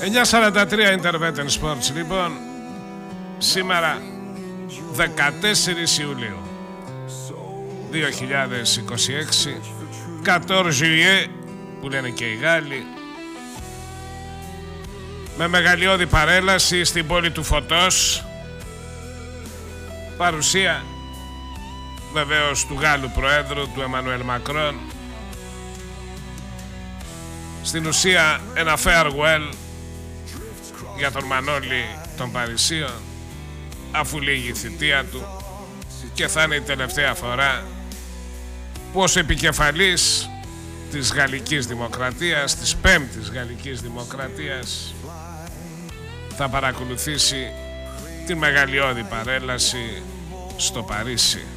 9:43 Intervention Sports. Λοιπόν, σήμερα 14 Ιουλίου 2026, 14 Juillet που λένε και οι Γάλλοι, με μεγαλειώδη παρέλαση στην πόλη του Φωτός, παρουσία βεβαίως του Γάλλου Προέδρου, του Εμμανουέλ Μακρόν. Στην ουσία ένα farewell για τον Μανώλη των Παρισίων, αφού λύγει η θητεία του, και θα είναι η τελευταία φορά που ως επικεφαλής της Γαλλικής Δημοκρατίας, της πέμπτης Γαλλικής Δημοκρατίας, θα παρακολουθήσει την μεγαλειώδη παρέλαση στο Παρίσι.